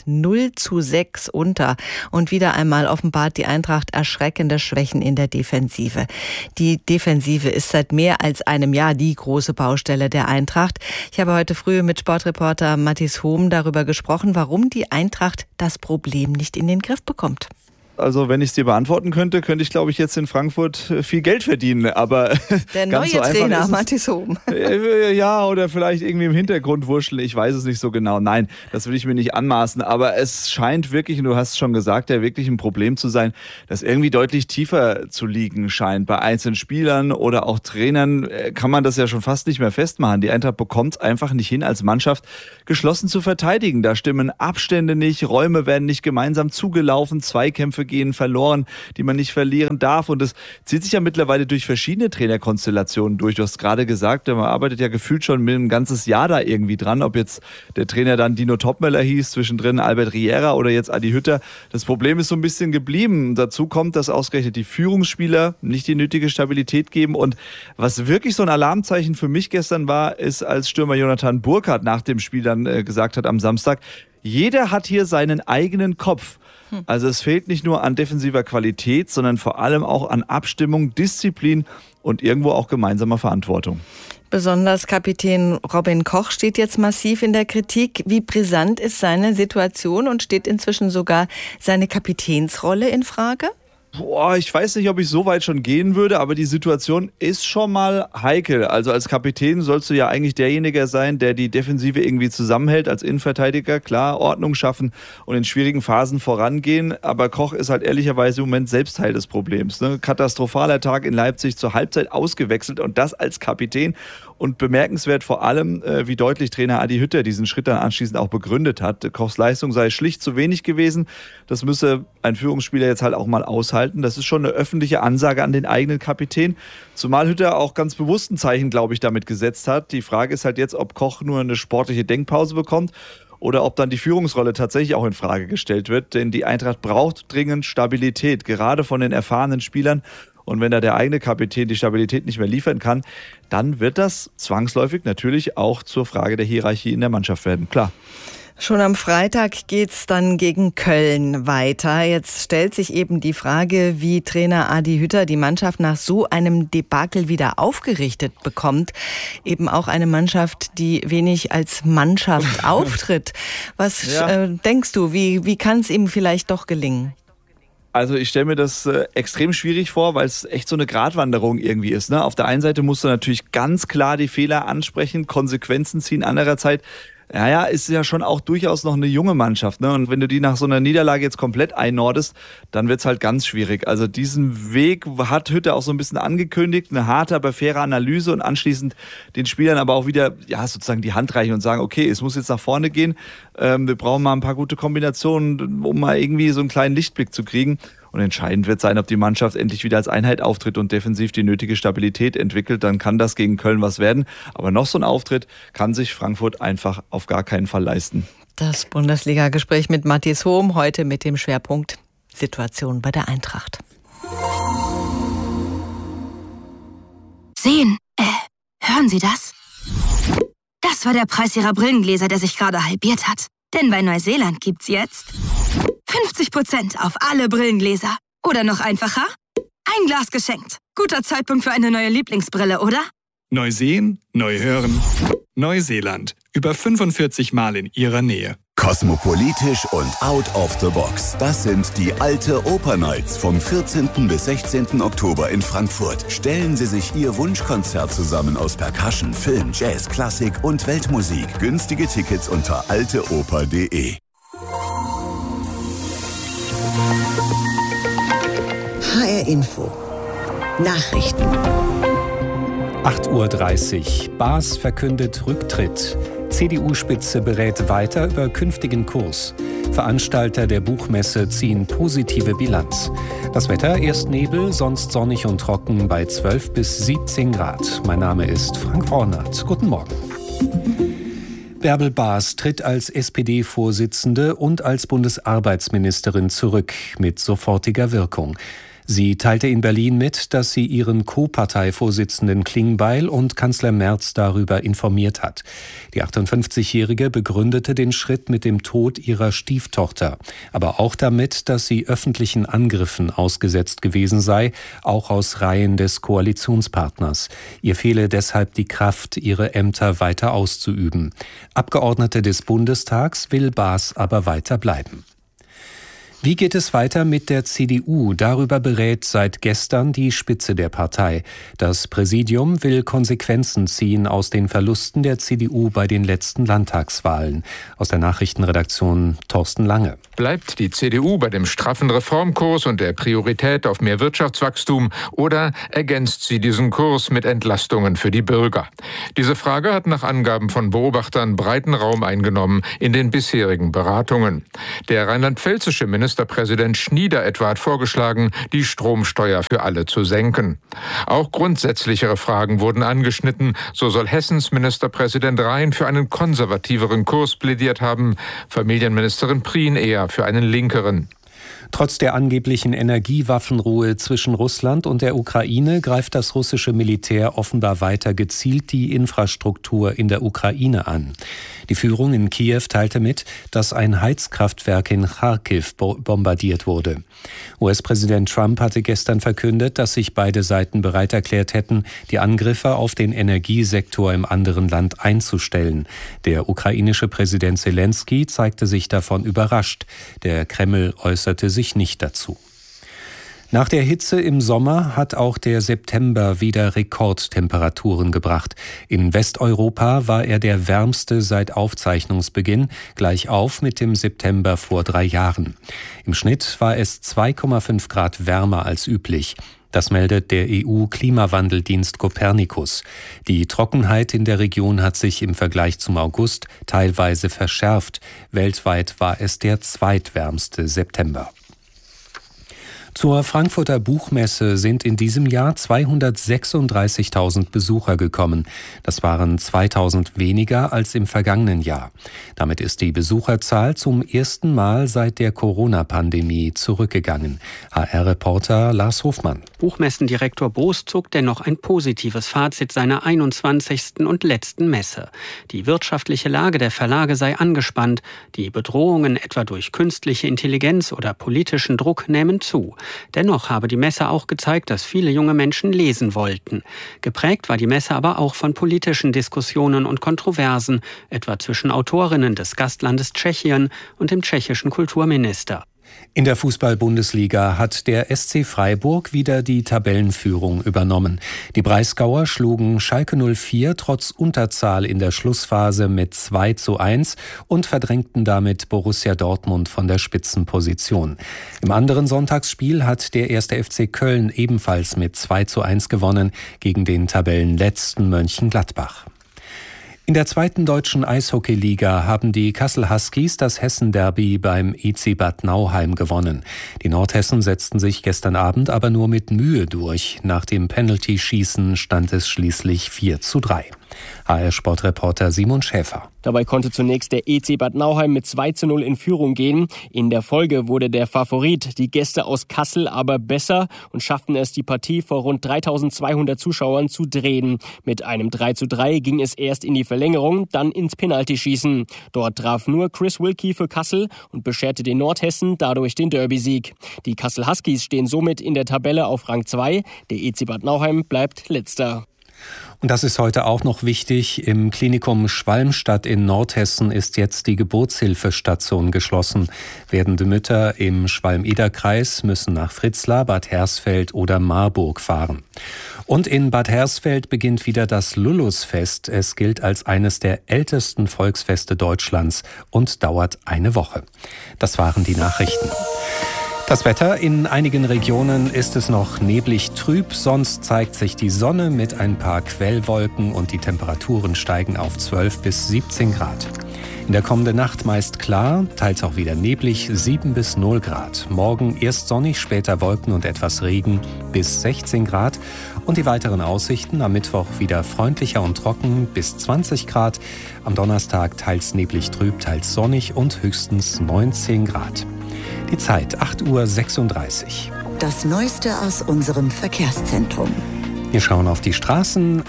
0:6 unter. Und wieder einmal offenbart die Eintracht erschreckende Schwächen in der Defensive. Die Defensive ist seit mehr als einem Jahr die große Baustelle der Eintracht. Ich habe heute früh mit Sportreporter Mathis Hohm darüber gesprochen, warum die Eintracht das Problem nicht in den Griff bekommt. Also wenn ich es dir beantworten könnte, könnte ich, glaube ich, jetzt in Frankfurt viel Geld verdienen. Aber der neue so Trainer, Mathis Hohm. Ja, oder vielleicht irgendwie im Hintergrund wurschteln. Ich weiß es nicht so genau. Nein, das will ich mir nicht anmaßen. Aber es scheint wirklich, und du hast es schon gesagt, ja wirklich ein Problem zu sein, das irgendwie deutlich tiefer zu liegen scheint. Bei einzelnen Spielern oder auch Trainern kann man das ja schon fast nicht mehr festmachen. Die Eintracht bekommt es einfach nicht hin, als Mannschaft geschlossen zu verteidigen. Da stimmen Abstände nicht, Räume werden nicht gemeinsam zugelaufen, Zweikämpfe gehen verloren, die man nicht verlieren darf. Und das zieht sich ja mittlerweile durch verschiedene Trainerkonstellationen durch. Du hast gerade gesagt, man arbeitet ja gefühlt schon mit ein ganzes Jahr da irgendwie dran. Ob jetzt der Trainer dann Dino Topmöller hieß, zwischendrin Albert Riera oder jetzt Adi Hütter. Das Problem ist so ein bisschen geblieben. Dazu kommt, dass ausgerechnet die Führungsspieler nicht die nötige Stabilität geben. Und was wirklich so ein Alarmzeichen für mich gestern war, ist, als Stürmer Jonathan Burkhardt nach dem Spiel dann gesagt hat am Samstag, jeder hat hier seinen eigenen Kopf. Also es fehlt nicht nur an defensiver Qualität, sondern vor allem auch an Abstimmung, Disziplin und irgendwo auch gemeinsamer Verantwortung. Besonders Kapitän Robin Koch steht jetzt massiv in der Kritik. Wie brisant ist seine Situation und steht inzwischen sogar seine Kapitänsrolle in Frage? Ich weiß nicht, ob ich so weit schon gehen würde, aber die Situation ist schon mal heikel. Also als Kapitän sollst du ja eigentlich derjenige sein, der die Defensive irgendwie zusammenhält, als Innenverteidiger, klar, Ordnung schaffen und in schwierigen Phasen vorangehen. Aber Koch ist halt ehrlicherweise im Moment selbst Teil des Problems. Ne? Katastrophaler Tag in Leipzig, zur Halbzeit ausgewechselt und das als Kapitän. Und bemerkenswert vor allem, wie deutlich Trainer Adi Hütter diesen Schritt dann anschließend auch begründet hat. Kochs Leistung sei schlicht zu wenig gewesen. Das müsse ein Führungsspieler jetzt halt auch mal aushalten. Das ist schon eine öffentliche Ansage an den eigenen Kapitän. Zumal Hütter auch ganz bewusst ein Zeichen, glaube ich, damit gesetzt hat. Die Frage ist halt jetzt, ob Koch nur eine sportliche Denkpause bekommt oder ob dann die Führungsrolle tatsächlich auch in Frage gestellt wird. Denn die Eintracht braucht dringend Stabilität, gerade von den erfahrenen Spielern. Und wenn da der eigene Kapitän die Stabilität nicht mehr liefern kann, dann wird das zwangsläufig natürlich auch zur Frage der Hierarchie in der Mannschaft werden, klar. Schon am Freitag geht's dann gegen Köln weiter. Jetzt stellt sich eben die Frage, wie Trainer Adi Hütter die Mannschaft nach so einem Debakel wieder aufgerichtet bekommt. Eben auch eine Mannschaft, die wenig als Mannschaft auftritt. Was denkst du, wie kann es ihm vielleicht doch gelingen? Also ich stelle mir das extrem schwierig vor, weil es echt so eine Gratwanderung irgendwie ist. Ne? Auf der einen Seite musst du natürlich ganz klar die Fehler ansprechen, Konsequenzen ziehen. Andererseits, ist ja schon auch durchaus noch eine junge Mannschaft. Ne? Und wenn du die nach so einer Niederlage jetzt komplett einnordest, dann wird's halt ganz schwierig. Also diesen Weg hat Hütter auch so ein bisschen angekündigt. Eine harte, aber faire Analyse und anschließend den Spielern aber auch wieder sozusagen die Hand reichen und sagen, okay, es muss jetzt nach vorne gehen. Wir brauchen mal ein paar gute Kombinationen, um mal irgendwie so einen kleinen Lichtblick zu kriegen. Und entscheidend wird sein, ob die Mannschaft endlich wieder als Einheit auftritt und defensiv die nötige Stabilität entwickelt. Dann kann das gegen Köln was werden. Aber noch so ein Auftritt kann sich Frankfurt einfach auf gar keinen Fall leisten. Das Bundesliga-Gespräch mit Matthias Hohm, heute mit dem Schwerpunkt Situation bei der Eintracht. Sehen, hören Sie das? Das war der Preis Ihrer Brillengläser, der sich gerade halbiert hat. Denn bei Neuseeland gibt's jetzt 50% auf alle Brillengläser. Oder noch einfacher, ein Glas geschenkt. Guter Zeitpunkt für eine neue Lieblingsbrille, oder? Neu sehen, neu hören. Neuseeland. Über 45 Mal in Ihrer Nähe. Kosmopolitisch und out of the box. Das sind die Alte Oper Nights vom 14. bis 16. Oktober in Frankfurt. Stellen Sie sich Ihr Wunschkonzert zusammen aus Percussion, Film, Jazz, Klassik und Weltmusik. Günstige Tickets unter alteoper.de. HR Info. Nachrichten. 8:30 Uhr. Baas verkündet Rücktritt. CDU-Spitze berät weiter über künftigen Kurs. Veranstalter der Buchmesse ziehen positive Bilanz. Das Wetter, erst Nebel, sonst sonnig und trocken bei 12 bis 17 Grad. Mein Name ist Frank Hornert. Guten Morgen. Bärbel Baas tritt als SPD-Vorsitzende und als Bundesarbeitsministerin zurück mit sofortiger Wirkung. Sie teilte in Berlin mit, dass sie ihren Co-Parteivorsitzenden Klingbeil und Kanzler Merz darüber informiert hat. Die 58-Jährige begründete den Schritt mit dem Tod ihrer Stieftochter, aber auch damit, dass sie öffentlichen Angriffen ausgesetzt gewesen sei, auch aus Reihen des Koalitionspartners. Ihr fehle deshalb die Kraft, ihre Ämter weiter auszuüben. Abgeordnete des Bundestags will Baas aber weiter bleiben. Wie geht es weiter mit der CDU? Darüber berät seit gestern die Spitze der Partei. Das Präsidium will Konsequenzen ziehen aus den Verlusten der CDU bei den letzten Landtagswahlen. Aus der Nachrichtenredaktion Thorsten Lange. Bleibt die CDU bei dem straffen Reformkurs und der Priorität auf mehr Wirtschaftswachstum oder ergänzt sie diesen Kurs mit Entlastungen für die Bürger? Diese Frage hat nach Angaben von Beobachtern breiten Raum eingenommen in den bisherigen Beratungen. Der rheinland-pfälzische Ministerpräsident Schnieder etwa hat vorgeschlagen, die Stromsteuer für alle zu senken. Auch grundsätzlichere Fragen wurden angeschnitten. So soll Hessens Ministerpräsident Rhein für einen konservativeren Kurs plädiert haben, Familienministerin Prien eher für einen linkeren. Trotz der angeblichen Energiewaffenruhe zwischen Russland und der Ukraine greift das russische Militär offenbar weiter gezielt die Infrastruktur in der Ukraine an. Die Führung in Kiew teilte mit, dass ein Heizkraftwerk in Charkiw bombardiert wurde. US-Präsident Trump hatte gestern verkündet, dass sich beide Seiten bereit erklärt hätten, die Angriffe auf den Energiesektor im anderen Land einzustellen. Der ukrainische Präsident Zelensky zeigte sich davon überrascht. Der Kreml äußerte sich nicht dazu. Nach der Hitze im Sommer hat auch der September wieder Rekordtemperaturen gebracht. In Westeuropa war er der wärmste seit Aufzeichnungsbeginn, gleich auf mit dem September vor 3 Jahren. Im Schnitt war es 2,5 Grad wärmer als üblich. Das meldet der EU-Klimawandeldienst Copernicus. Die Trockenheit in der Region hat sich im Vergleich zum August teilweise verschärft. Weltweit war es der zweitwärmste September. Zur Frankfurter Buchmesse sind in diesem Jahr 236.000 Besucher gekommen. Das waren 2.000 weniger als im vergangenen Jahr. Damit ist die Besucherzahl zum ersten Mal seit der Corona-Pandemie zurückgegangen. HR-Reporter Lars Hofmann. Buchmessendirektor Boos zog dennoch ein positives Fazit seiner 21. und letzten Messe. Die wirtschaftliche Lage der Verlage sei angespannt. Die Bedrohungen etwa durch künstliche Intelligenz oder politischen Druck nehmen zu. Dennoch habe die Messe auch gezeigt, dass viele junge Menschen lesen wollten. Geprägt war die Messe aber auch von politischen Diskussionen und Kontroversen, etwa zwischen Autorinnen des Gastlandes Tschechien und dem tschechischen Kulturminister. In der Fußball-Bundesliga hat der SC Freiburg wieder die Tabellenführung übernommen. Die Breisgauer schlugen Schalke 04 trotz Unterzahl in der Schlussphase mit 2:1 und verdrängten damit Borussia Dortmund von der Spitzenposition. Im anderen Sonntagsspiel hat der 1. FC Köln ebenfalls mit 2:1 gewonnen gegen den Tabellenletzten Mönchengladbach. In der zweiten deutschen Eishockeyliga haben die Kassel Huskies das Hessen-Derby beim EC Bad Nauheim gewonnen. Die Nordhessen setzten sich gestern Abend aber nur mit Mühe durch. Nach dem Penalty-Schießen stand es schließlich 4:3. HR-Sportreporter Simon Schäfer. Dabei konnte zunächst der EC Bad Nauheim mit 2:0 in Führung gehen. In der Folge wurde der Favorit, die Gäste aus Kassel, aber besser und schafften es, die Partie vor rund 3.200 Zuschauern zu drehen. Mit einem 3:3 ging es erst in die Verlängerung, dann ins Penaltyschießen. Dort traf nur Chris Wilkie für Kassel und bescherte den Nordhessen dadurch den Derby-Sieg. Die Kassel Huskies stehen somit in der Tabelle auf Rang 2. Der EC Bad Nauheim bleibt letzter. Und das ist heute auch noch wichtig. Im Klinikum Schwalmstadt in Nordhessen ist jetzt die Geburtshilfestation geschlossen. Werdende Mütter im Schwalm-Eder-Kreis müssen nach Fritzlar, Bad Hersfeld oder Marburg fahren. Und in Bad Hersfeld beginnt wieder das Lullusfest. Es gilt als eines der ältesten Volksfeste Deutschlands und dauert eine Woche. Das waren die Nachrichten. Das Wetter: in einigen Regionen ist es noch neblig trüb, sonst zeigt sich die Sonne mit ein paar Quellwolken und die Temperaturen steigen auf 12 bis 17 Grad. In der kommenden Nacht meist klar, teils auch wieder neblig, 7 bis 0 Grad. Morgen erst sonnig, später Wolken und etwas Regen, bis 16 Grad. Und die weiteren Aussichten: am Mittwoch wieder freundlicher und trocken, bis 20 Grad. Am Donnerstag teils neblig trüb, teils sonnig und höchstens 19 Grad. Die Zeit 8:36 Uhr. Das Neueste aus unserem Verkehrszentrum. Wir schauen auf die Straßen.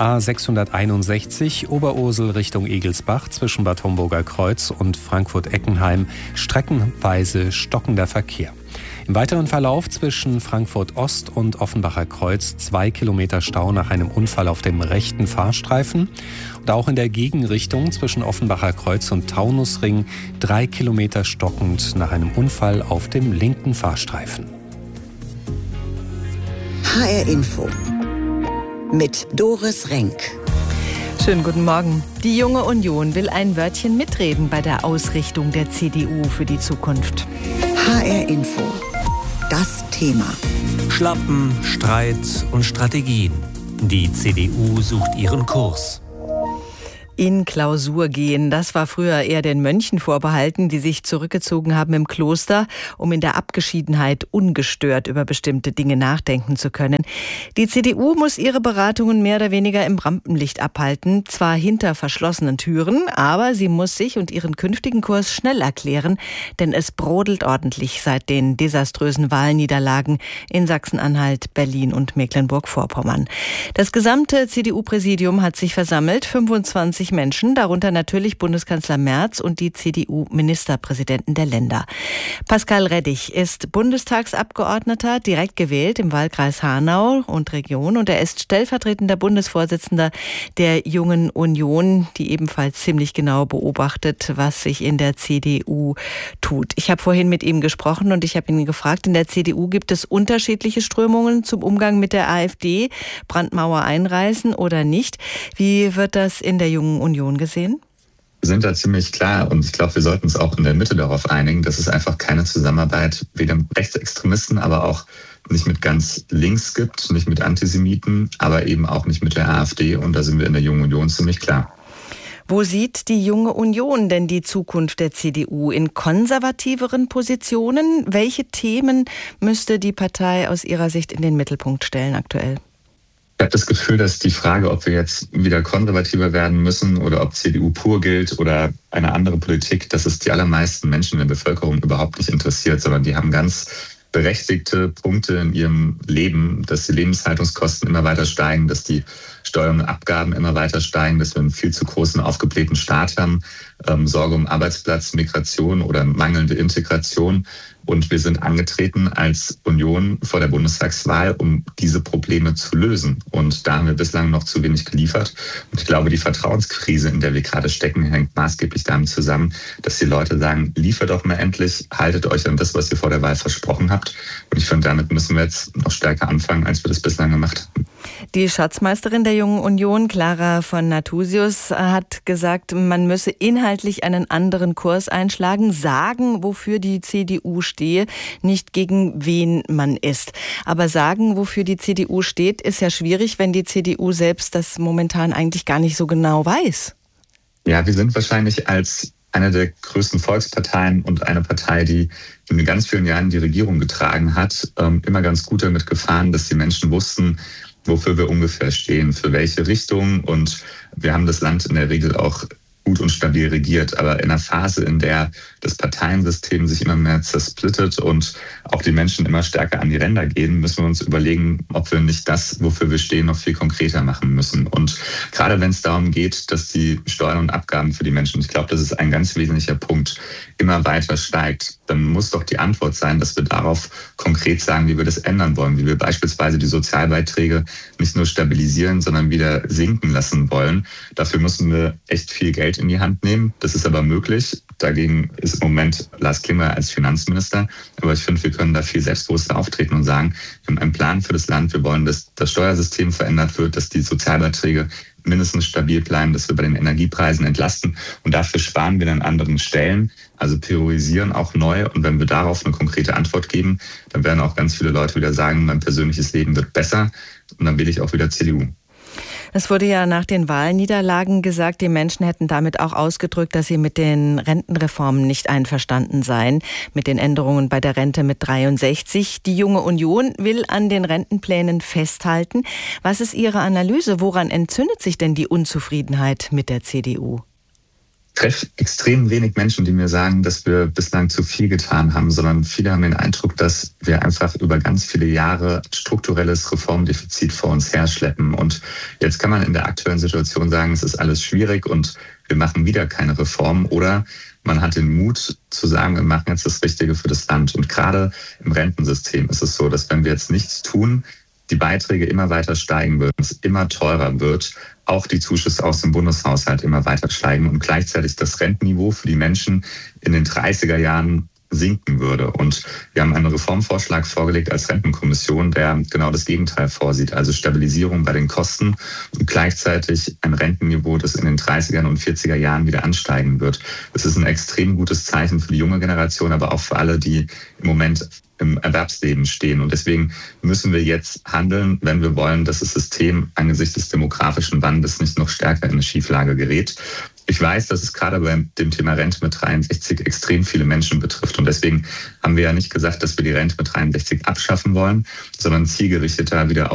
A661 Oberursel Richtung Egelsbach zwischen Bad Homburger Kreuz und Frankfurt-Eckenheim. Streckenweise stockender Verkehr. Im weiteren Verlauf zwischen Frankfurt Ost und Offenbacher Kreuz 2 Kilometer Stau nach einem Unfall auf dem rechten Fahrstreifen. Und auch in der Gegenrichtung zwischen Offenbacher Kreuz und Taunusring 3 Kilometer stockend nach einem Unfall auf dem linken Fahrstreifen. HR Info mit Doris Renk. Schönen guten Morgen. Die Junge Union will ein Wörtchen mitreden bei der Ausrichtung der CDU für die Zukunft. HR Info. Das Thema. Schlappen, Streit und Strategien. Die CDU sucht ihren Kurs. In Klausur gehen, das war früher eher den Mönchen vorbehalten, die sich zurückgezogen haben im Kloster, um in der Abgeschiedenheit ungestört über bestimmte Dinge nachdenken zu können. Die CDU muss ihre Beratungen mehr oder weniger im Rampenlicht abhalten, zwar hinter verschlossenen Türen, aber sie muss sich und ihren künftigen Kurs schnell erklären, denn es brodelt ordentlich seit den desaströsen Wahlniederlagen in Sachsen-Anhalt, Berlin und Mecklenburg-Vorpommern. Das gesamte CDU-Präsidium hat sich versammelt, 25 Menschen, darunter natürlich Bundeskanzler Merz und die CDU-Ministerpräsidenten der Länder. Pascal Reddich ist Bundestagsabgeordneter, direkt gewählt im Wahlkreis Hanau und Region, und er ist stellvertretender Bundesvorsitzender der Jungen Union, die ebenfalls ziemlich genau beobachtet, was sich in der CDU tut. Ich habe vorhin mit ihm gesprochen und ich habe ihn gefragt, in der CDU gibt es unterschiedliche Strömungen zum Umgang mit der AfD, Brandmauer einreißen oder nicht. Wie wird das in der Jungen Union gesehen? Wir sind da ziemlich klar und ich glaube, wir sollten uns auch in der Mitte darauf einigen, dass es einfach keine Zusammenarbeit weder mit Rechtsextremisten, aber auch nicht mit ganz links gibt, nicht mit Antisemiten, aber eben auch nicht mit der AfD, und da sind wir in der Jungen Union ziemlich klar. Wo sieht die Junge Union denn die Zukunft der CDU? In konservativeren Positionen? Welche Themen müsste die Partei aus Ihrer Sicht in den Mittelpunkt stellen aktuell? Ich habe das Gefühl, dass die Frage, ob wir jetzt wieder konservativer werden müssen oder ob CDU pur gilt oder eine andere Politik, dass es die allermeisten Menschen in der Bevölkerung überhaupt nicht interessiert, sondern die haben ganz berechtigte Punkte in ihrem Leben, dass die Lebenshaltungskosten immer weiter steigen, dass die Steuern und Abgaben immer weiter steigen, dass wir einen viel zu großen, aufgeblähten Staat haben, Sorge um Arbeitsplatz, Migration oder mangelnde Integration. Und wir sind angetreten als Union vor der Bundestagswahl, um diese Probleme zu lösen. Und da haben wir bislang noch zu wenig geliefert. Und ich glaube, die Vertrauenskrise, in der wir gerade stecken, hängt maßgeblich damit zusammen, dass die Leute sagen, liefert doch mal endlich, haltet euch an das, was ihr vor der Wahl versprochen habt. Und ich finde, damit müssen wir jetzt noch stärker anfangen, als wir das bislang gemacht haben. Die Schatzmeisterin der Jungen Union, Clara von Nathusius, hat gesagt, man müsse inhaltlich einen anderen Kurs einschlagen, sagen, wofür die CDU stehe, nicht gegen wen man ist. Aber sagen, wofür die CDU steht, ist ja schwierig, wenn die CDU selbst das momentan eigentlich gar nicht so genau weiß. Ja, wir sind wahrscheinlich als eine der größten Volksparteien und eine Partei, die in ganz vielen Jahren die Regierung getragen hat, immer ganz gut damit gefahren, dass die Menschen wussten, wofür wir ungefähr stehen, für welche Richtung. Und wir haben das Land in der Regel auch gut und stabil regiert. Aber in einer Phase, in der das Parteiensystem sich immer mehr zersplittet und auch die Menschen immer stärker an die Ränder gehen, müssen wir uns überlegen, ob wir nicht das, wofür wir stehen, noch viel konkreter machen müssen. Und gerade wenn es darum geht, dass die Steuern und Abgaben für die Menschen, ich glaube, das ist ein ganz wesentlicher Punkt, immer weiter steigt, dann muss doch die Antwort sein, dass wir darauf konkret sagen, wie wir das ändern wollen, wie wir beispielsweise die Sozialbeiträge nicht nur stabilisieren, sondern wieder sinken lassen wollen. Dafür müssen wir echt viel Geld in die Hand nehmen. Das ist aber möglich. Dagegen ist im Moment Lars Klingbeil als Finanzminister. Aber ich finde, wir können da viel selbstbewusster auftreten und sagen, wir haben einen Plan für das Land. Wir wollen, dass das Steuersystem verändert wird, dass die Sozialbeiträge mindestens stabil bleiben, dass wir bei den Energiepreisen entlasten. Und dafür sparen wir an anderen Stellen, also priorisieren auch neu. Und wenn wir darauf eine konkrete Antwort geben, dann werden auch ganz viele Leute wieder sagen, mein persönliches Leben wird besser. Und dann wähle ich auch wieder CDU. Es wurde ja nach den Wahlniederlagen gesagt, die Menschen hätten damit auch ausgedrückt, dass sie mit den Rentenreformen nicht einverstanden seien, mit den Änderungen bei der Rente mit 63. Die Junge Union will an den Rentenplänen festhalten. Was ist Ihre Analyse? Woran entzündet sich denn die Unzufriedenheit mit der CDU? Ich treffe extrem wenig Menschen, die mir sagen, dass wir bislang zu viel getan haben, sondern viele haben den Eindruck, dass wir einfach über ganz viele Jahre strukturelles Reformdefizit vor uns herschleppen. Und jetzt kann man in der aktuellen Situation sagen, es ist alles schwierig und wir machen wieder keine Reform. Oder man hat den Mut zu sagen, wir machen jetzt das Richtige für das Land. Und gerade im Rentensystem ist es so, dass wenn wir jetzt nichts tun, die Beiträge immer weiter steigen würden, es immer teurer wird, auch die Zuschüsse aus dem Bundeshaushalt immer weiter steigen und gleichzeitig das Rentenniveau für die Menschen in den 30er Jahren sinken würde. Und wir haben einen Reformvorschlag vorgelegt als Rentenkommission, der genau das Gegenteil vorsieht, also Stabilisierung bei den Kosten und gleichzeitig ein Rentenniveau, das in den 30er und 40er Jahren wieder ansteigen wird. Das ist ein extrem gutes Zeichen für die junge Generation, aber auch für alle, die im Moment im Erwerbsleben stehen. Und deswegen müssen wir jetzt handeln, wenn wir wollen, dass das System angesichts des demografischen Wandels nicht noch stärker in eine Schieflage gerät. Ich weiß, dass es gerade bei dem Thema Rente mit 63 extrem viele Menschen betrifft. Und deswegen haben wir ja nicht gesagt, dass wir die Rente mit 63 abschaffen wollen, sondern zielgerichteter wieder